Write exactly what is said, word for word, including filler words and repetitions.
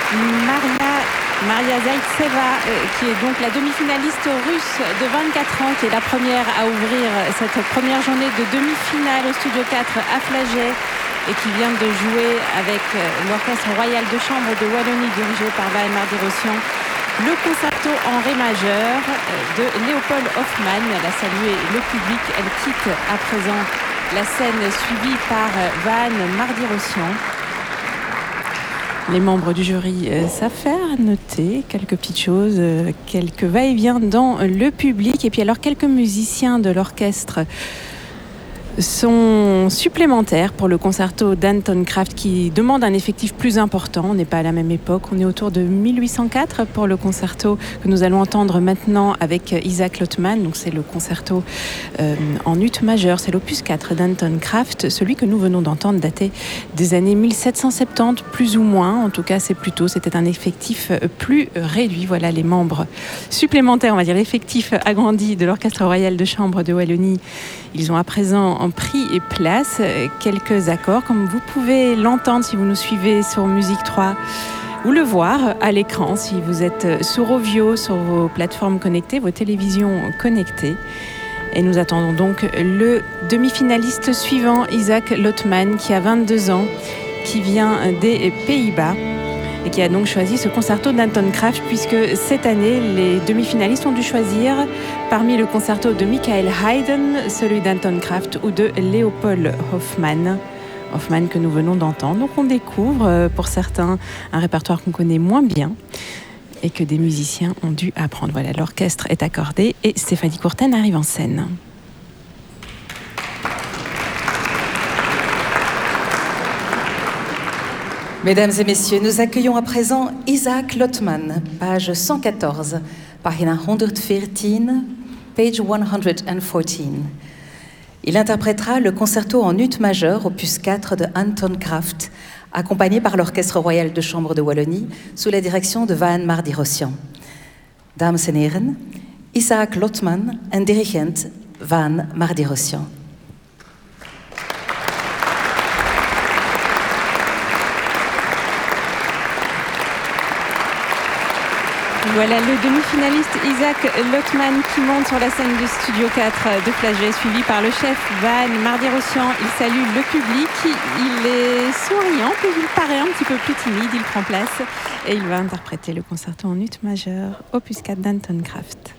Maria, Maria Zaitseva, euh, qui est donc la demi-finaliste russe de vingt-quatre ans, qui est la première à ouvrir cette première journée de demi-finale au Studio quatre à Flagey et qui vient de jouer avec l'Orchestre Royal de Chambre de Wallonie dirigé par Vahan Mardi-Rossian le concerto en ré majeur de Léopold Hoffmann. Elle a salué le public. Elle quitte à présent la scène suivie par Vahan Mardi-Rossian. Les membres du jury euh, savent faire, noter quelques petites choses, euh, quelques va-et-vient dans le public. Et puis alors quelques musiciens de l'orchestre sont supplémentaires pour le concerto d'Anton Kraft qui demande un effectif plus important. On n'est pas à la même époque, on est autour de mille huit cent quatre pour le concerto que nous allons entendre maintenant avec Isaac Lotman. Donc c'est le concerto euh, en ut majeur, c'est l'opus quatre d'Anton Kraft, celui que nous venons d'entendre dater des années mille sept cent soixante-dix plus ou moins. En tout cas c'est plus tôt, c'était un effectif plus réduit. Voilà les membres supplémentaires, on va dire l'effectif agrandi de l'Orchestre Royal de Chambre de Wallonie. Ils ont à présent pris et place quelques accords, comme vous pouvez l'entendre si vous nous suivez sur Musique trois, ou le voir à l'écran si vous êtes sur Ovio, sur vos plateformes connectées, vos télévisions connectées. Et nous attendons donc le demi-finaliste suivant, Isaac Lotman, qui a vingt-deux ans, qui vient des Pays-Bas et qui a donc choisi ce concerto d'Anton Kraft, puisque cette année, les demi-finalistes ont dû choisir parmi le concerto de Michael Haydn, celui d'Anton Kraft ou de Léopold Hoffmann. Hoffmann que nous venons d'entendre. Donc on découvre, pour certains, un répertoire qu'on connaît moins bien et que des musiciens ont dû apprendre. Voilà, l'orchestre est accordé et Stéphanie Courten arrive en scène. Mesdames et messieurs, nous accueillons à présent Isaac Lotman, page cent quatorze, pagina hundertveertien, page cent quatorze. Il interprétera le concerto en ut majeur, opus quatre de Anton Kraft, accompagné par l'Orchestre Royal de Chambre de Wallonie, sous la direction de Vahan Mardi-Rossian. Dames en heren, Isaac Lotman en dirigent Vahan Mardi-Rossian. Voilà le demi-finaliste Isaac Lotman qui monte sur la scène du Studio quatre de Flagey, suivi par le chef Vahan Mardi-Rossian. Il salue le public, il est souriant, puis il paraît un petit peu plus timide, il prend place et il va interpréter le concerto en ut majeur, opus quatre d'Anton Kraft.